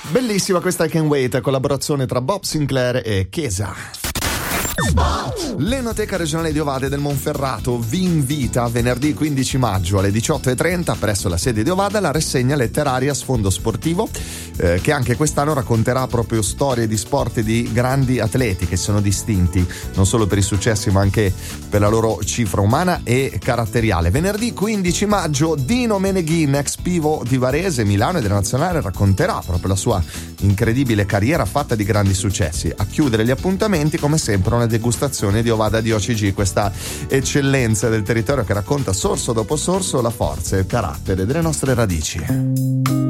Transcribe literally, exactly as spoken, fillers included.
Bellissima questa I Can Wait, collaborazione tra Bob Sinclair e Chiesa. L'Enoteca regionale di Ovada del Monferrato vi invita venerdì quindici maggio alle diciotto e trenta presso la sede di Ovada alla rassegna letteraria Sfondo Sportivo, eh, che anche quest'anno racconterà proprio storie di sport e di grandi atleti che sono distinti non solo per i successi ma anche per la loro cifra umana e caratteriale. Venerdì quindici maggio Dino Meneghin, ex pivo di Varese, Milano e della Nazionale, racconterà proprio la sua incredibile carriera fatta di grandi successi. A chiudere gli appuntamenti come sempre una degustazione di Ovada D O C G, questa eccellenza del territorio che racconta sorso dopo sorso la forza e il carattere delle nostre radici.